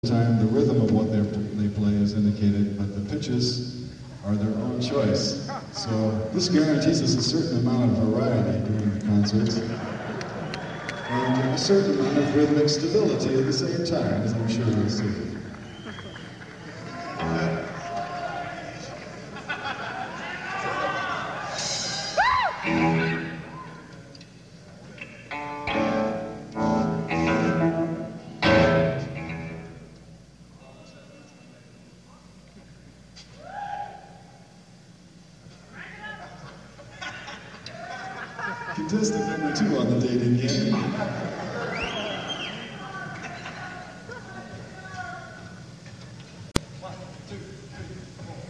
time the rhythm of what they play is indicated, but the pitches are their own choice. So this guarantees us a certain amount of variety during the concerts and a certain amount of rhythmic stability at the same time, as I'm sure you'll see. Contestant number 2 on the dating game.